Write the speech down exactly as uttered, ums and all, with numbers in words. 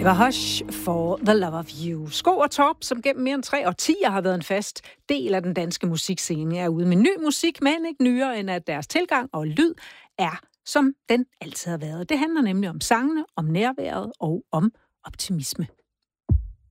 Det var Hush for The Love of You. Sko og Torp, som gennem mere end tre årtier har været en fast del af den danske musikscene, er ude med ny musik, men ikke nyere end at deres tilgang og lyd er, som den altid har været. Det handler nemlig om sangene, om nærværet og om optimisme.